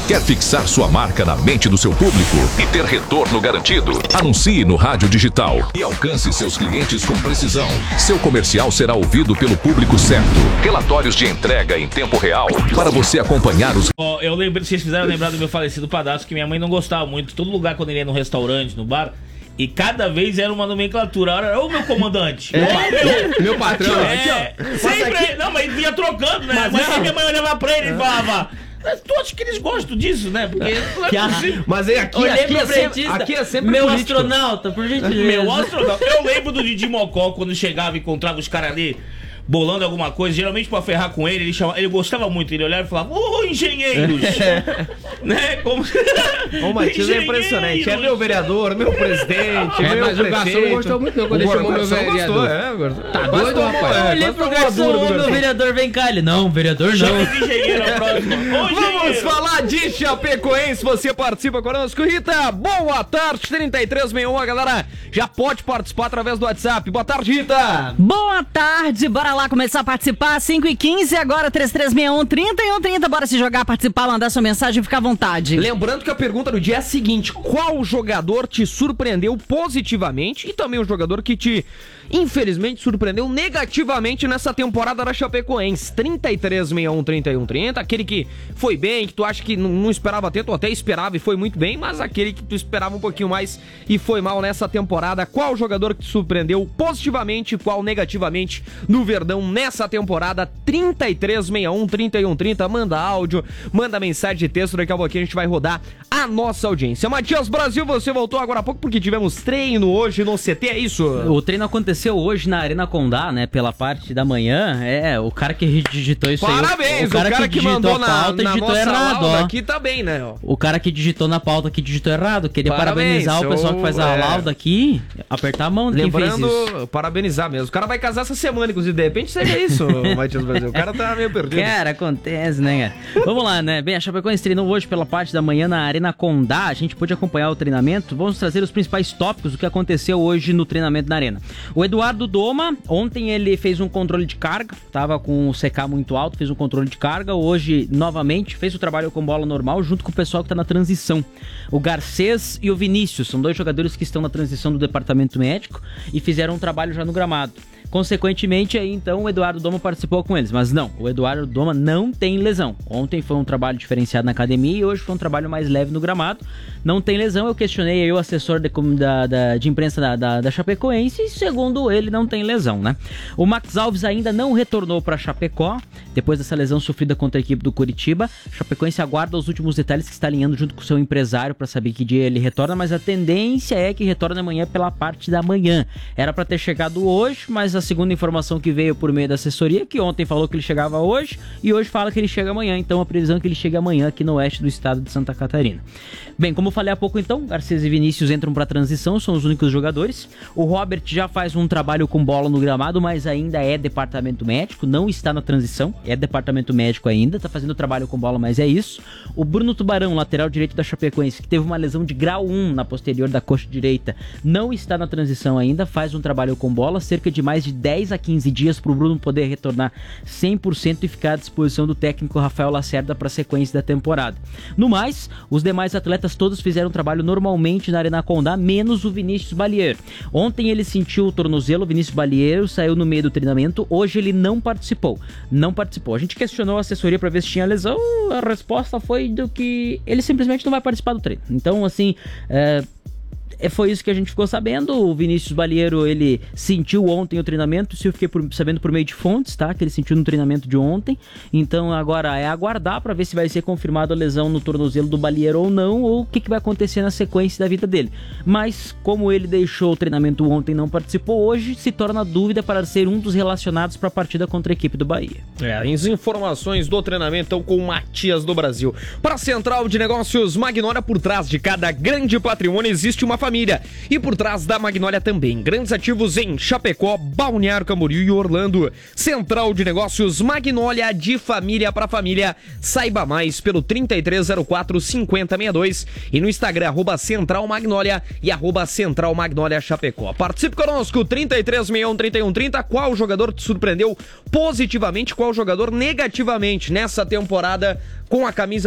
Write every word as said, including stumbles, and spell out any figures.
Quer fixar sua marca na mente do seu público e ter retorno garantido? Anuncie no rádio digital e alcance seus clientes com precisão. Seu comercial será ouvido pelo público certo. Relatórios de entrega em tempo real para você acompanhar os... Oh, eu lembro, vocês fizeram lembrar do meu falecido padrasto, que minha mãe não gostava muito. Todo lugar, quando ele ia no restaurante, no bar, e cada vez era uma nomenclatura. Era o meu comandante. É, meu, meu patrão. Aqui, ó. É, aqui, sempre. Aqui... Não, mas vinha trocando, né? Mas, mas aí minha mãe olhava pra ele e falava... Tu acha que eles gostam disso, né? Porque não é possível. Mas aí aqui, aqui, é sempre, aqui é sempre meu político. Astronauta, por gentileza. Meu astronauta. Eu lembro do Didi Mocó, quando chegava e encontrava os caras ali bolando alguma coisa, geralmente pra ferrar com ele, ele, chamava, ele gostava muito, ele olhava e falava, ô, oh, engenheiros! Né? Como... O Matias é impressionante, é meu vereador, meu presidente, é, meu mas prefeito. O garçom não gostou muito não, quando ele chamou meu vereador. Gostou, é, tá doido, rapaz? Eu olhei pro garçom, ô, meu vereador, vem cá, ele, não, vereador não. Chama de engenheiro a próxima. Ô, vamos falar de Chapecoense, você participa conosco. Rita, boa tarde, trinta e três sessenta e um, a galera já pode participar através do WhatsApp. Boa tarde, Rita. Boa tarde, bora lá começar a participar, cinco e quinze, agora três três seis um, trinta e um trinta, bora se jogar, participar, mandar sua mensagem, fica à vontade. Lembrando que a pergunta do dia é a seguinte: qual jogador te surpreendeu positivamente e também o jogador que te, infelizmente, surpreendeu negativamente nessa temporada da Chapecoense? Trinta e três sessenta e um, trinta e um trinta, aquele que foi bem, que tu acha que não, não esperava ter, tu até esperava e foi muito bem, mas aquele que tu esperava um pouquinho mais e foi mal nessa temporada. Qual jogador que te surpreendeu positivamente e qual negativamente no Verdão nessa temporada? Trinta e três sessenta e um, trinta e um trinta, manda áudio, manda mensagem de texto, daqui a pouquinho a gente vai rodar a nossa audiência. Matias Brasil, você voltou agora há pouco porque tivemos treino hoje no C T, é isso? O treino aconteceu hoje na Arena Condá, né, pela parte da manhã. É, o cara que digitou isso Parabéns, aí... Parabéns, o cara, o cara que, que mandou na, pauta, na digitou nossa errado, lauda ó. Aqui tá bem, né? Ó. O cara que digitou na pauta aqui digitou errado. Queria Parabéns, parabenizar o pessoal que faz a é... lauda aqui, apertar a mão de quem fez isso. Parabenizar mesmo. O cara vai casar essa semana, inclusive, de repente seja isso, Matias Brasil. O cara tá meio perdido. Cara, acontece, né, cara? Vamos lá, né? Bem, a Chapecoense treinou hoje pela parte da manhã na Arena Condá. A gente pôde acompanhar o treinamento. Vamos trazer os principais tópicos do que aconteceu hoje no treinamento na Arena. O Eduardo Doma, ontem ele fez um controle de carga, tava com o C K muito alto, fez um controle de carga. Hoje, novamente, fez o trabalho com bola normal, junto com o pessoal que tá na transição. O Garcês e o Vinícius, são dois jogadores que estão na transição do departamento médico e fizeram um trabalho já no gramado. Consequentemente, aí então o Eduardo Doma participou com eles, mas não, o Eduardo Doma não tem lesão. Ontem foi um trabalho diferenciado na academia e hoje foi um trabalho mais leve no gramado. Não tem lesão, eu questionei aí o assessor de, da, da, de imprensa da, da, da Chapecoense e segundo ele não tem lesão, né? O Max Alves ainda não retornou para Chapecó, depois dessa lesão sofrida contra a equipe do Curitiba. Chapecoense aguarda os últimos detalhes que está alinhando junto com o seu empresário para saber que dia ele retorna, mas a tendência é que retorne amanhã pela parte da manhã. Era para ter chegado hoje, mas a segunda informação que veio por meio da assessoria, que ontem falou que ele chegava hoje e hoje fala que ele chega amanhã, então a previsão é que ele chegue amanhã aqui no oeste do estado de Santa Catarina. Bem, como eu falei há pouco então, Garcês e Vinícius entram para transição, são os únicos jogadores. O Robert já faz um trabalho com bola no gramado, mas ainda é departamento médico, não está na transição, é departamento médico ainda, está fazendo trabalho com bola, mas é isso. O Bruno Tubarão, lateral direito da Chapecoense, que teve uma lesão de grau um na posterior da coxa direita, não está na transição ainda, faz um trabalho com bola, cerca de mais de dez a quinze dias para o Bruno poder retornar cem por cento e ficar à disposição do técnico Rafael Lacerda para a sequência da temporada. No mais, os demais atletas todos fizeram trabalho normalmente na Arena Condá, menos o Vinícius Balieiro. Ontem ele sentiu o tornozelo, o Vinícius Balieiro saiu no meio do treinamento, hoje ele não participou. Não participou. A gente questionou a assessoria para ver se tinha lesão, a resposta foi do que ele simplesmente não vai participar do treino. Então, assim, é... foi isso que a gente ficou sabendo. O Vinícius Balieiro, ele sentiu ontem o treinamento, isso eu fiquei por, sabendo por meio de fontes, tá? Que ele sentiu no treinamento de ontem. Então agora é aguardar para ver se vai ser confirmada a lesão no tornozelo do Balieiro ou não, ou o que, que vai acontecer na sequência da vida dele. Mas como ele deixou o treinamento ontem e não participou, hoje se torna dúvida para ser um dos relacionados para a partida contra a equipe do Bahia. É, as informações do treinamento estão com o Matias do Brasil. Para a Central de Negócios Magnólia, por trás de cada grande patrimônio existe uma família. E por trás da Magnólia também, grandes ativos em Chapecó, Balneário Camboriú e Orlando. Central de Negócios Magnólia, de família para família. Saiba mais pelo trinta e três zero quatro, cinquenta sessenta e dois e no Instagram, arroba Central Magnólia e arroba Central Magnólia Chapecó. Participe conosco, trinta e três sessenta e um, trinta e um trinta. Qual jogador te surpreendeu positivamente, qual jogador negativamente nessa temporada com a camisa